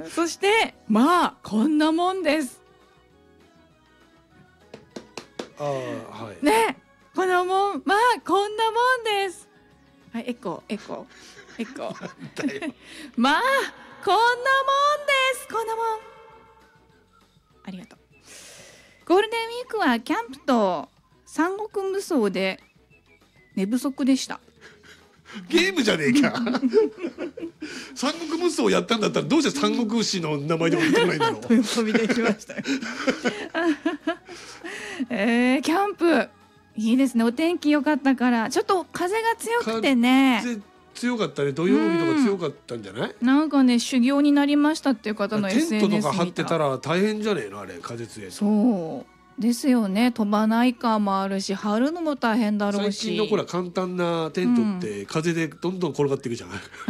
そしてまあこんなもんです。 はいね、このもんまあこんなもんです。はい、エコーまあこんなもんです。こんなもん。ありがとう。ゴールデンウィークはキャンプと三国無双で寝不足でした。 ゲームじゃねえか。三国無双やったんだったらどうして三国志の名前でも言ってこないんだろう。 という飛びできましたよ。キャンプいいですね。お天気良かったからちょっと風が強くてね。 風強かったね。土曜日とか強かったんじゃない？ なんかね修行になりましたっていう方の SNS 見た。 テントとか張ってたら大変じゃねえのあれ風強い。 そうですよね。飛ばない感もあるし張るのも大変だろうし。 最近のほら簡単なテントって風でどんどん転がっていくじゃん。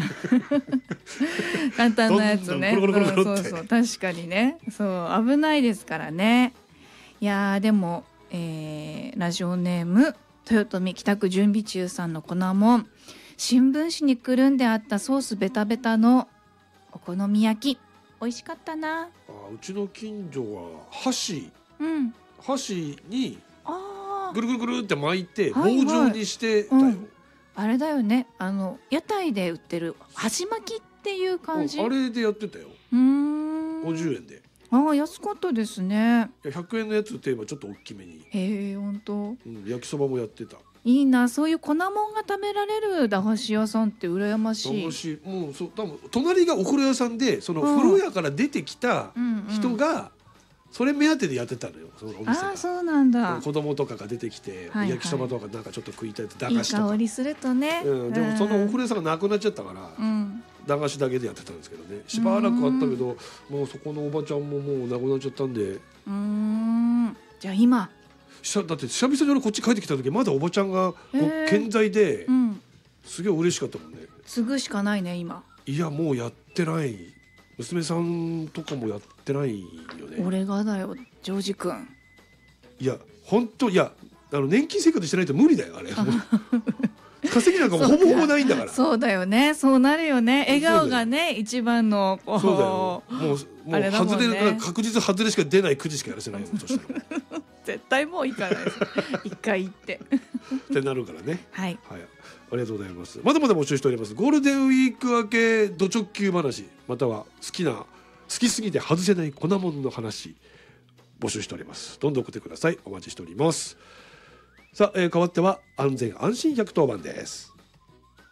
簡単なやつね。 どんどんコロコロコロって。 そう確かにね。そう危ないですからね。いやでも、ラジオネーム豊臣帰宅準備中さんの粉もん、新聞紙にくるんであったソースベタベタのお好み焼き美味しかったな。 うちの近所は箸にぐるぐるぐるって巻いて棒状にしてたよ。 あれだよね。屋台で売ってる箸巻きっていう感じ。 あれでやってたよ。50円で。 安かったですね。 100円のやつといえばちょっと大きめに。 本当。 焼きそばもやってた。 いいな、そういう粉もんが食べられる駄菓子屋さんって羨ましい。 もう多分隣がお風呂屋さんで、その風呂屋から出てきた人がそれ目当てでやってたのよ、そのお店が。 そうなんだ。 子供とかが出てきて、焼きそばとかなんかちょっと食いたいって駄菓子とか。 いい香りするとね。 でもそのお風呂屋さんがなくなっちゃったから、駄菓子だけでやってたんですけどね。しばらくあったけど、もうそこのおばちゃんももうなくなっちゃったんで。 じゃあ今だって久々に俺こっち帰ってきた時まだおばちゃんが健在で、すげえ嬉しかったもんね。 継ぐしかないね今。 いやもうやってない。娘さんとかもやってないよね。 俺がだよジョージ君。 いや本当いや年金生活してないと無理だよあれ。稼ぎなんかもほぼほぼないんだから。 そうだよね。そうなるよね。笑顔がね一番のそうだよ。もう外れる確実外れしか出ないくじしかやらせないよ。そしたら絶対もう行かないです。一回行ってってなるからね。 はい、 ありがとうございます。まだまだ募集しております。ゴールデンウィーク明けド直球話、または好きすぎて外せない粉もんの話募集しております。どんどん送ってください。お待ちしております。さあ、変わっては安全安心110番です。